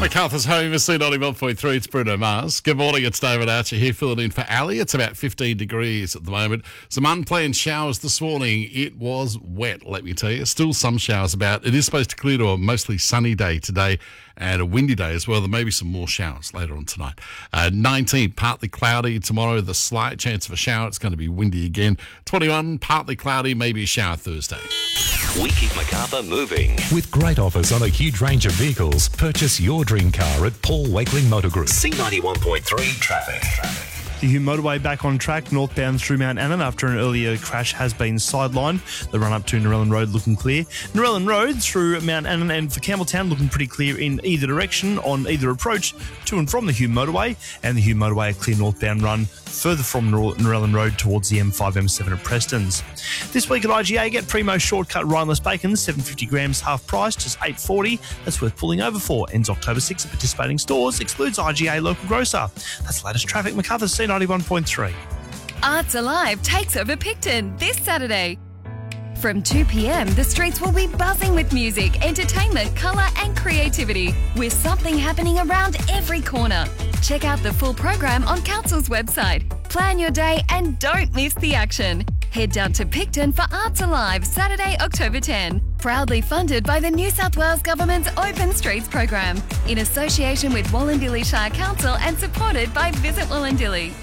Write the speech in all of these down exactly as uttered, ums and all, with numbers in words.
MacArthur's home is C ninety-one point three. It's Bruno Mars. Good morning, it's David Archer here filling in for Ali. It's about fifteen degrees at the moment. Some unplanned showers this morning. It was wet, let me tell you. Still some showers about. It is supposed to clear to a mostly sunny day today and a windy day as well. There may be some more showers later on tonight. Uh, nineteen, partly cloudy tomorrow. The slight chance of a shower. It's going to be windy again. twenty-one, partly cloudy, maybe a shower Thursday. We keep MacArthur moving. With great offers on a huge range of vehicles, purchase your dream car at Paul Wakeling Motor Group. C ninety-one point three traffic. traffic. The Hume motorway back on track northbound through Mount Annan after an earlier crash has been sidelined. The run up to Narellan Road looking clear. Narellan Road through Mount Annan and for Campbelltown looking pretty clear in either direction on either approach to and from the Hume motorway, and the Hume motorway a clear northbound run further from Narellan Road towards the M five M seven at Preston's. This week at I G A, get Primo Shortcut Rhineless Bacon, seven hundred fifty grams, half price, just eight dollars forty. That's worth pulling over for. Ends October sixth at participating stores, excludes I G A local grocer. That's the latest traffic. MacArthur C ninety-one point three. Arts Alive takes over Picton this Saturday. From two p.m, the streets will be buzzing with music, entertainment, colour and creativity, with something happening around every corner. Check out the full program on Council's website. Plan your day and don't miss the action. Head down to Picton for Arts Alive, Saturday, October tenth. Proudly funded by the New South Wales Government's Open Streets program, in association with Wallandilly Shire Council and supported by Visit Wallandilly.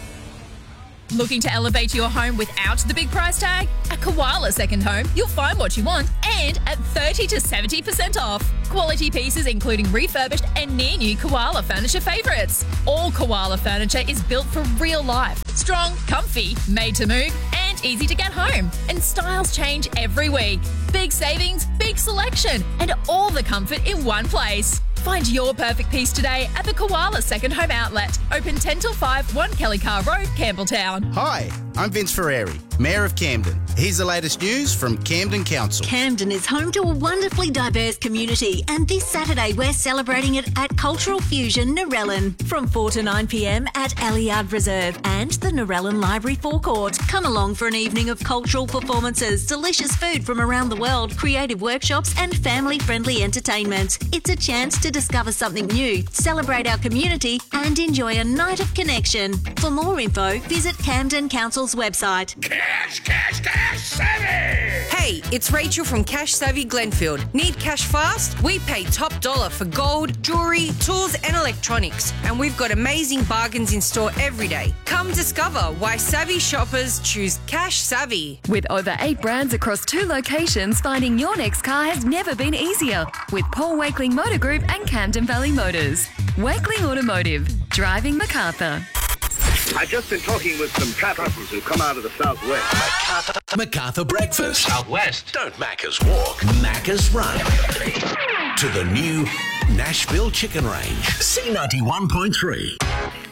Looking to elevate your home without the big price tag? At Koala Second Home, you'll find what you want and at thirty to seventy percent off. Quality pieces including refurbished and near new Koala furniture favourites. All Koala furniture is built for real life. Strong, comfy, made to move and easy to get home. And styles change every week. Big savings, big selection and all the comfort in one place. Find your perfect piece today at the Koala Second Home Outlet. Open ten till five, one Kelly Carr Road, Campbelltown. Hi, I'm Vince Ferreri, Mayor of Camden. Here's the latest news from Camden Council. Camden is home to a wonderfully diverse community, and this Saturday we're celebrating it at Cultural Fusion Narellan from four to nine p.m. at Alliard Reserve and the Narellan Library Forecourt. Come along for an evening of cultural performances, delicious food from around the world, creative workshops and family-friendly entertainment. It's a chance to discover something new, celebrate our community and enjoy a night of connection. For more info, visit Camden Council's website. Cash, cash, cash, savvy! Hey, it's Rachel from Cash Savvy Glenfield. Need cash fast? We pay top dollar for gold, jewellery, tools and electronics. And we've got amazing bargains in store every day. Come discover why savvy shoppers choose Cash Savvy. With over eight brands across two locations, finding your next car has never been easier. With Paul Wakeling Motor Group and Camden Valley Motors. Wakeling Automotive, driving MacArthur. I've just been talking with some trappers who come out of the southwest. MacArthur, MacArthur Breakfast. Southwest. Don't Macca's walk, Macca's run. To the new Nashville Chicken Range. C ninety-one point three.